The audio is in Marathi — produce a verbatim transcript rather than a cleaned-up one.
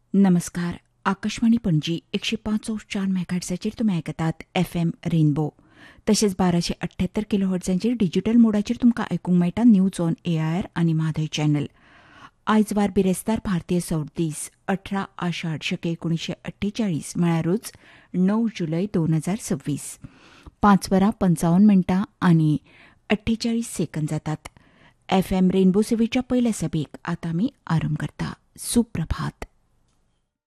नमस्कार. आकाशवाणी पणजी एकशे पाच चार मेगाहर्ट्झाचेर तुमी आयकतात एफ एम रेनबो. तशेंच बाराशे अठ्ठ्यात्तर किलो हर्ट्झांचेर डिजिटल मोडाचेर तुमकां आयकूंक मेळटा न्यूज ऑन एआयआर आनी माधय चॅनल. आयज वार बिरेस्तार भारतीय सौर दीस अठरा आषाढ शके एकुणीशे अठ्ठेचाळीस म्हळ्यार रोज णव जुलय दोन हजार सव्वीस. पांच वरां पंचावन्न मिनटां आनी अठ्ठेचाळीस सेकंद जातात. एफ एम रेनबो सेवेच्या पयल्या सभेक आतां आमी आरंभ करता. सुप्रभात.